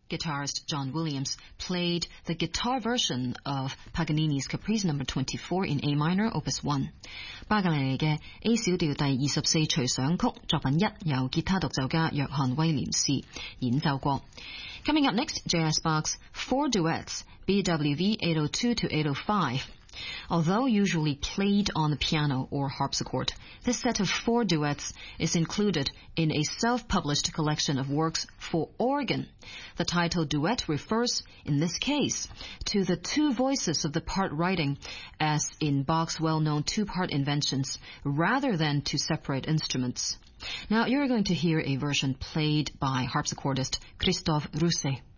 guitarist John Williams played the guitar version of Paganini's Caprice No. 24 in A minor, Opus 1。巴格尼尼嘅 A 小調第24隨想曲作品1由吉他獨奏家約翰威廉士演奏過。Coming up next, J.S. Bach's 4 duets, BWV 802 to 805. Although usually played on the piano or harpsichord, this set of 4 duets is included in a self-published collection of works for organ. The title duet refers, in this case, to the 2 voices of the part writing, as in Bach's well-known 2-part inventions, rather than to separate instruments. Now you're going to hear a version played by harpsichordist Christophe Rousset.